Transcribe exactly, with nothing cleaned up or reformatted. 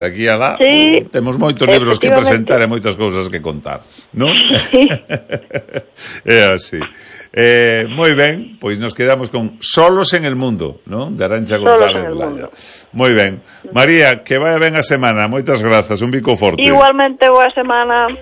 Aquí a lá, sí, temos moitos libros que presentar e moitas cousas que contar, non? Sí. É así. Eh, moi ben, pois nos quedamos con Solos en el Mundo, non? De Arantxa González Laya. Moi ben. María, que vai ben a semana. Moitas grazas, un bico forte. Igualmente, boa semana.